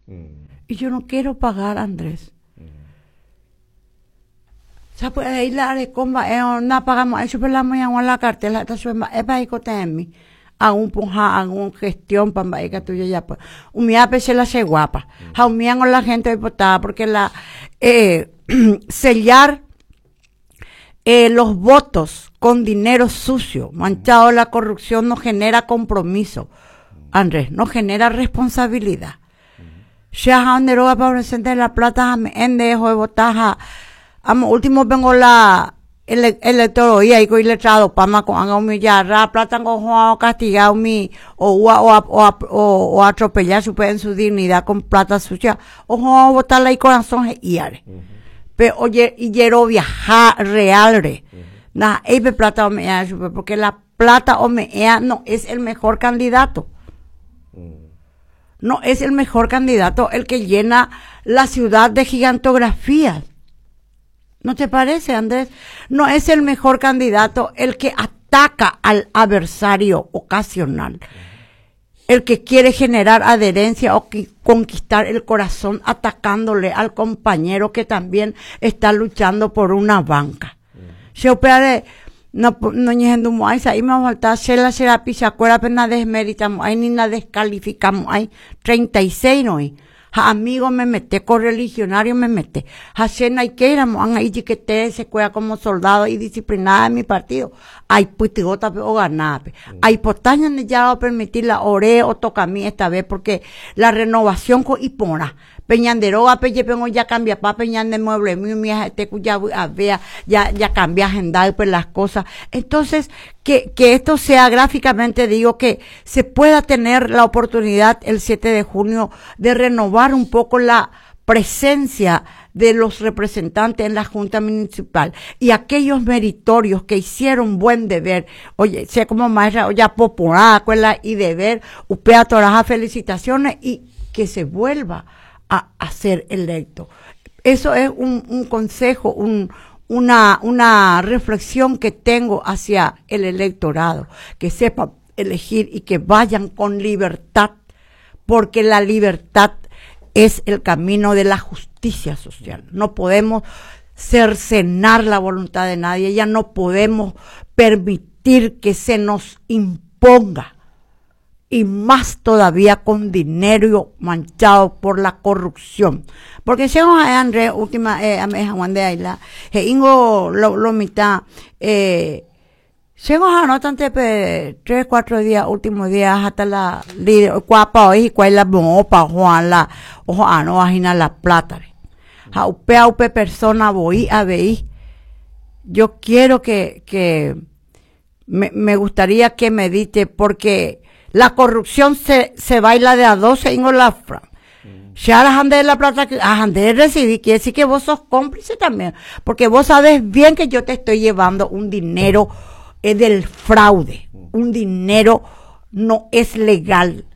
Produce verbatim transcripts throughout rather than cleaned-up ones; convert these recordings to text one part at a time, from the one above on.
Mm. Y yo no quiero pagar, Andrés. Sa pues ahí la de comba eh na pagamos eso por la mañana la cartela esta suema es para icotemi a un punja a un gestión para que tuya ya pues un mía pese la se guapa ha un mía con la gente votada porque la eh, sellar eh, los votos con dinero sucio manchado, la corrupción no genera compromiso, Andrés, no genera responsabilidad. Ya donde roba para presentar la plata en dejo de votar amo último vengo la el electoro y ahí con letrado para con haga humillar la plata con Juan castigado mi o o o o atropellar su en su dignidad con plata sucia o Juan botar la y corazón y are pero oye y quiero viajar real re na e plata o me porque la plata o me no es el mejor candidato. No es el mejor candidato el que llena la ciudad de gigantografías. ¿No te parece, Andrés? No es el mejor candidato el que ataca al adversario ocasional, el que quiere generar adherencia o conquistar el corazón atacándole al compañero que también está luchando por una banca. Se opera no no ñendo mo ai sai ma falta se la será pisa cuera pena desmeritamos ai ni na descalificamos ai treinta y seis no hay. Ha amigo me mete, correligionario me mete. Ha cena y que éramos, han ahí que te se cuida como soldado y disciplinada en mi partido. Hay putigota o ganape. Hay potaña ya va a permitir la ore o toca a mí esta vez porque la renovación con Ipona. Peñanderoga, pelle, pengo ya cambia pa, peñande mueble mío, mía, este cuya vea, ya, ya cambia agenda pues las cosas. Entonces, que, que esto sea gráficamente, digo, que se pueda tener la oportunidad el siete de junio de renovar un poco la presencia de los representantes en la Junta Municipal y aquellos meritorios que hicieron buen deber, oye, sea como maestra, oye, popular, y deber, upea toraja, felicitaciones y que se vuelva a, a ser electo. Eso es un, un consejo, un, una, una reflexión que tengo hacia el electorado, que sepa elegir y que vayan con libertad, porque la libertad es el camino de la justicia social. No podemos cercenar la voluntad de nadie, ya no podemos permitir que se nos imponga, y más todavía con dinero manchado por la corrupción. Porque según Andrés, última, eh, Juan de Ayla, que ingo lo, lo mitad, eh, según no tanto tres, cuatro días, últimos días, hasta la líder, cuapa hoy, cuál la mopa, Juan la, ojo, ah, no, ajina la plata. A upe, a upe persona, voy a ver. Yo quiero que, que, me, me gustaría que medite, porque la corrupción se, se baila de a doce en la fra. Si ahora ande la plata que ande recibir, quiere decir que vos sos cómplice también. Porque vos sabes bien que yo te estoy llevando un dinero eh, del fraude. Un dinero no es legal.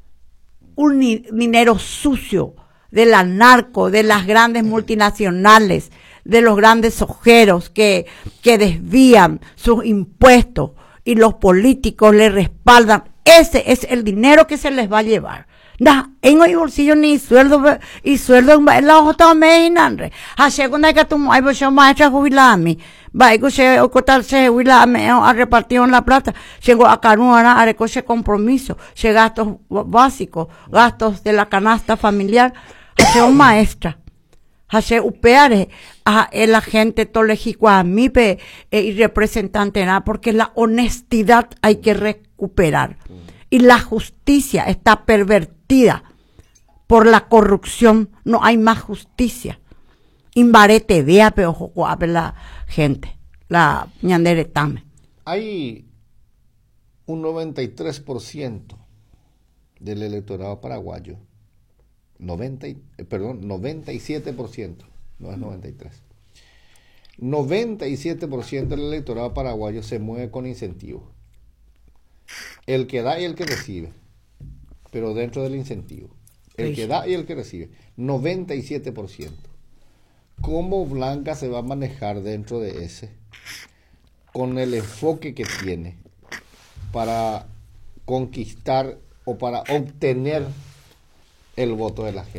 Un ni, dinero sucio de la narco, de las grandes multinacionales, de los grandes ojeros que, que desvían sus impuestos y los políticos le respaldan. Ese es el dinero que se les va a llevar. Nah, en el bolsillo ni sueldo y sueldo en la hoja me inanre. A segunda que tú hay pues maestra jubilada a mí. Va y que se ocultarse jubilada me a repartir la plata. Llegó a Caruana a recoger compromiso, se gastos básicos, gastos de la canasta familiar. Hace un maestra. Hace upeare a la gente tolejico a mí pe, eh, y representante nada, porque la honestidad hay que recuperar. Y la justicia está pervertida por la corrupción. No hay más justicia. Imbarete vea pero a la gente. La ñandere tame. Hay un noventa y tres por ciento del electorado paraguayo. noventa, perdón, noventa y siete por ciento, no es noventa y tres. noventa y siete por ciento del electorado paraguayo se mueve con incentivos. El que da y el que recibe, pero dentro del incentivo. El que da y el que recibe, noventa y siete por ciento. ¿Cómo Blanca se va a manejar dentro de ese? Con el enfoque que tiene para conquistar o para obtener el voto de la gente.